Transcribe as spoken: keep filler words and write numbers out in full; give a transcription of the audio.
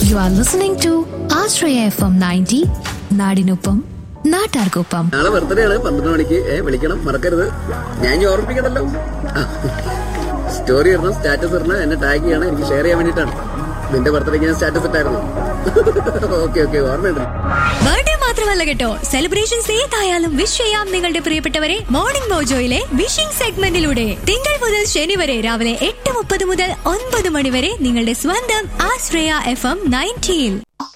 You are listening to Ashraya F M ninety, നാടിനൊപ്പം നാട്ടാർക്കൊപ്പം. നാളെ ബർത്ത്ഡേ ആണ്, പന്ത്രണ്ട് മണിക്ക് വിളിക്കണം, മറക്കരുത്. ഞാൻ ഇനി ഓർമ്മിപ്പിക്കണല്ലോ. സ്റ്റോറി ഇടണം, സ്റ്റാറ്റസ് ഇടണം, എന്നെ ടാഗ് ചെയ്യണം, എനിക്ക് ഷെയർ ചെയ്യാൻ വേണ്ടിയിട്ടാണ്. നിന്റെ ബർത്ത്ഡേക്ക് ഞാൻ സ്റ്റാറ്റസ് ഇട്ടായിരുന്നു. ഓക്കെ ഓക്കെ ഓർമ്മയുണ്ട്. ബർത്ത്ഡേ മാത്രമല്ല കേട്ടോ, സെലിബ്രേഷൻസ് ഏതായാലും വിഷ് ചെയ്യാം നിങ്ങളുടെ പ്രിയപ്പെട്ടവരെ മോർണിംഗ് മോജോയിലെ വിഷിംഗ് സെഗ്മെന്റിലൂടെ. തിങ്കൾ മുതൽ ശനി വരെ രാവിലെ എട്ട് മുപ്പത് മുതൽ ഒൻപത് മണി വരെ നിങ്ങളുടെ സ്വന്തം ആശ്രയ എഫ് എം നയൻറ്റീൻ.